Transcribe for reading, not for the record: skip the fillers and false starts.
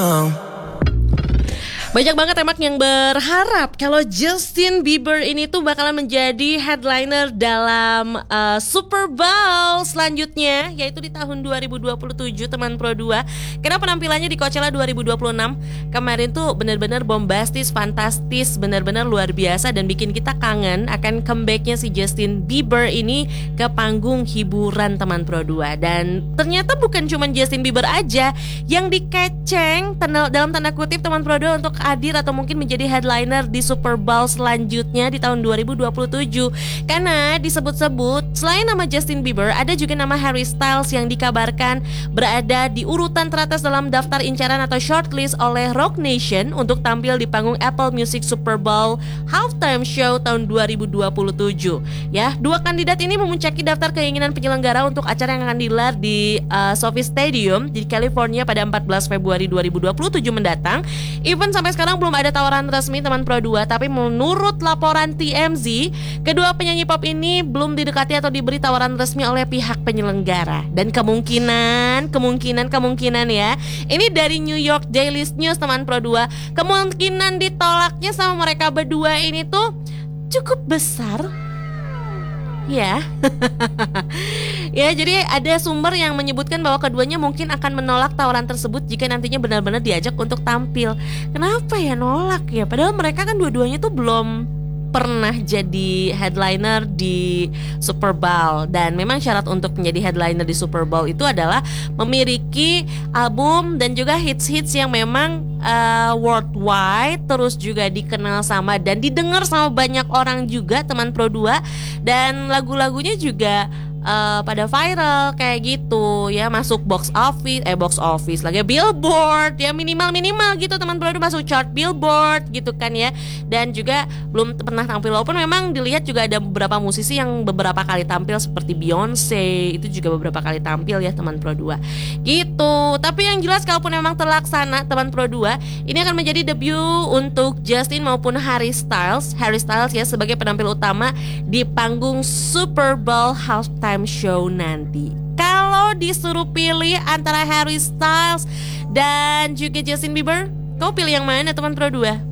Banyak banget emak yang berharap kalau Justin Bieber ini tuh bakalan menjadi headliner dalam Super Bowl selanjutnya, yaitu di tahun 2027 teman Pro 2. Karena penampilannya di Coachella 2026 kemarin tuh benar-benar bombastis, fantastis, benar-benar luar biasa dan bikin kita kangen akan comebacknya si Justin Bieber ini ke panggung hiburan teman Pro 2. Dan ternyata bukan cuma Justin Bieber aja yang dikeceng dalam tanda kutip teman Pro 2 untuk hadir atau mungkin menjadi headliner di Super Bowl selanjutnya di tahun 2027. Karena disebut-sebut selain nama Justin Bieber ada juga nama Harry Styles yang dikabarkan berada di urutan teratas dalam daftar incaran atau shortlist oleh Roc Nation untuk tampil di panggung Apple Music Super Bowl Halftime Show tahun 2027. Ya, dua kandidat ini memuncaki daftar keinginan penyelenggara untuk acara yang akan digelar di SoFi Stadium di California pada 14 Februari 2027 mendatang. Even sampai sekarang belum ada tawaran resmi teman Pro 2, tapi menurut laporan TMZ, kedua penyanyi pop ini belum didekati atau diberi tawaran resmi oleh pihak penyelenggara. Dan kemungkinan ya, ini dari New York Daily News teman Pro 2, kemungkinan ditolaknya sama mereka berdua ini tuh cukup besar. Ya. Ya, jadi ada sumber yang menyebutkan bahwa keduanya mungkin akan menolak tawaran tersebut jika nantinya benar-benar diajak untuk tampil. Kenapa ya nolak ya? Padahal mereka kan dua-duanya tuh belum pernah jadi headliner di Super Bowl. Dan memang syarat untuk menjadi headliner di Super Bowl itu adalah memiliki album dan juga hits-hits yang memang worldwide, terus juga dikenal sama dan didengar sama banyak orang juga teman Pro 2. Dan lagu-lagunya juga pada viral kayak gitu ya, masuk box office lagi Billboard ya, minimal gitu teman Pro 2 masuk chart Billboard gitu kan ya. Dan juga belum pernah tampil, walaupun memang dilihat juga ada beberapa musisi yang beberapa kali tampil seperti Beyonce, itu juga beberapa kali tampil ya teman Pro 2 gitu. Tapi yang jelas kalaupun memang terlaksana teman Pro 2, ini akan menjadi debut untuk Justin maupun Harry Styles ya sebagai penampil utama di panggung Super Bowl Halftime Show nanti. Kalau disuruh pilih antara Harry Styles dan juga Justin Bieber, kau pilih yang mana teman Pro 2?